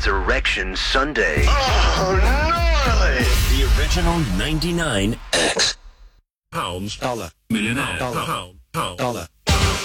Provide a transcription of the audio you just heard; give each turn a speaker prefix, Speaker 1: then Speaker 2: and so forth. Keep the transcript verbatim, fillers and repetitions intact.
Speaker 1: Resurrection Sunday.
Speaker 2: Oh, gnarly!
Speaker 3: The original ninety-nine X. Pounds.
Speaker 4: Dollar.
Speaker 3: Millionaire.
Speaker 4: Dollar.
Speaker 3: Pound. Pound.
Speaker 4: Dollar.